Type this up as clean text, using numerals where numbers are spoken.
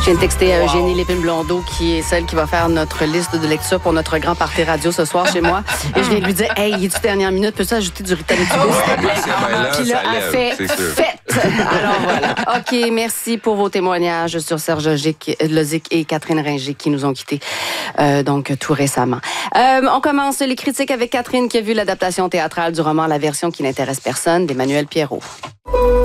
Je viens de texter à Eugénie Lépine-Blondeau, qui est celle qui va faire notre liste de lecture pour notre grand party radio ce soir chez moi. Et je viens de lui dire, hey, il est-tu dernière minute? Peux-tu ajouter du Rita Létudis, s'il te plaît? Puis là, elle fait, Alors voilà. OK, merci pour vos témoignages sur Serge Lozic et Catherine Ringer qui nous ont quittés donc tout récemment. On commence les critiques avec Catherine qui a vu l'adaptation théâtrale du roman La version qui n'intéresse personne d'Emmanuel Pierrot.